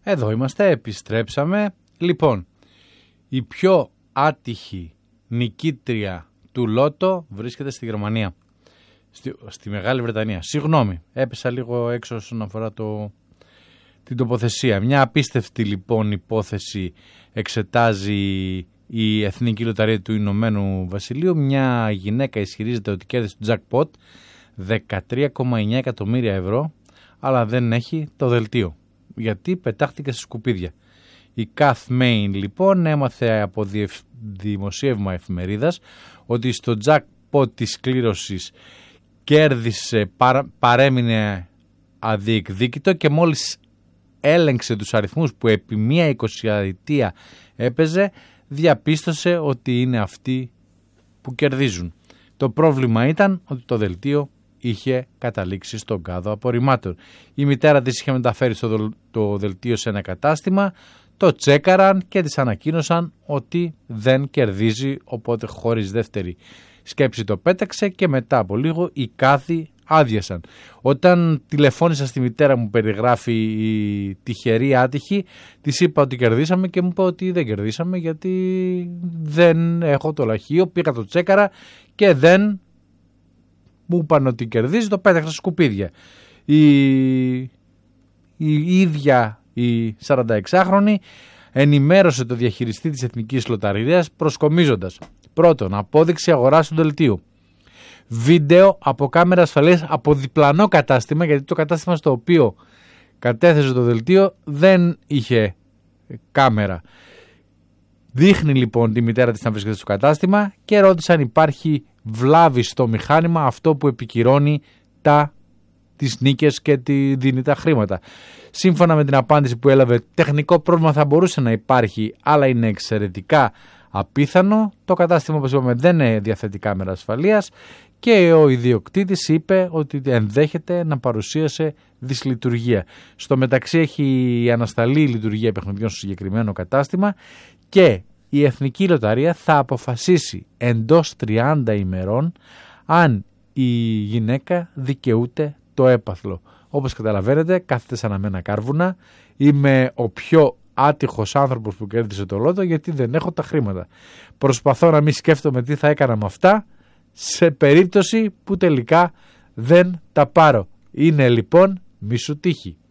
Εδώ είμαστε, επιστρέψαμε. Λοιπόν, η πιο άτυχη νικήτρια του Λότο βρίσκεται στη Γερμανία, στη Μεγάλη Βρετανία. Συγγνώμη, έπεσα λίγο έξω όσον αφορά την τοποθεσία. Μια απίστευτη λοιπόν υπόθεση εξετάζει η Εθνική Λοταρία του Ηνωμένου Βασιλείου. Μια γυναίκα ισχυρίζεται ότι κέρδισε το jackpot 13,9 εκατομμύρια ευρώ, αλλά δεν έχει το δελτίο, γιατί πετάχτηκε σε σκουπίδια. Η Kath Main λοιπόν έμαθε από δημοσίευμα εφημερίδας ότι στο jackpot της κλήρωσης κέρδισε, παρέμεινε αδιεκδίκητο και μόλις έλεγξε τους αριθμούς που επί μία 20ετία έπαιζε, διαπίστωσε ότι είναι αυτοί που κερδίζουν. Το πρόβλημα ήταν ότι το δελτίο είχε καταλήξει στον κάδο απορριμμάτων. Η μητέρα της είχε μεταφέρει το δελτίο σε ένα κατάστημα, το τσέκαραν και της ανακοίνωσαν ότι δεν κερδίζει, οπότε χωρίς δεύτερη σκέψη το πέταξε και μετά από λίγο οι κάθοι άδειασαν. Όταν τηλεφώνησα στη μητέρα μου, περιγράφει η τυχερή άτυχη, της είπα ότι κερδίσαμε και μου είπε ότι δεν κερδίσαμε γιατί δεν έχω το λαχείο, πήγα το τσέκαρα και δεν μου είπαν ότι κερδίζει, το πέταξα στα σκουπίδια. Η ίδια η 46χρονη ενημέρωσε το διαχειριστή της Εθνικής Λοταρίας προσκομίζοντας: πρώτον, απόδειξη αγοράς του δελτίου, βίντεο από κάμερα ασφαλείας από διπλανό κατάστημα, γιατί το κατάστημα στο οποίο κατέθεσε το δελτίο δεν είχε κάμερα. Δείχνει λοιπόν τη μητέρα της να βρίσκεται στο κατάστημα και ρώτησε αν υπάρχει βλάβη στο μηχάνημα, αυτό που επικυρώνει τις νίκες και δίνει τα χρήματα. Σύμφωνα με την απάντηση που έλαβε, τεχνικό πρόβλημα θα μπορούσε να υπάρχει, αλλά είναι εξαιρετικά απίθανο. Το κατάστημα, όπως είπαμε, δεν διαθέτει κάμερα ασφαλείας και ο ιδιοκτήτης είπε ότι ενδέχεται να παρουσίασε δυσλειτουργία. Στο μεταξύ έχει ανασταλεί η λειτουργία παιχνιδιών στο συγκεκριμένο κατάστημα και η Εθνική Λοταρία θα αποφασίσει εντός 30 ημερών αν η γυναίκα δικαιούται το έπαθλο. Όπως καταλαβαίνετε, κάθεται σαν αμένα κάρβουνα. Είμαι ο πιο άτυχος άνθρωπος που κέρδισε το Λότο, γιατί δεν έχω τα χρήματα. Προσπαθώ να μην σκέφτομαι τι θα έκανα με αυτά σε περίπτωση που τελικά δεν τα πάρω. Είναι λοιπόν μη σου τύχει.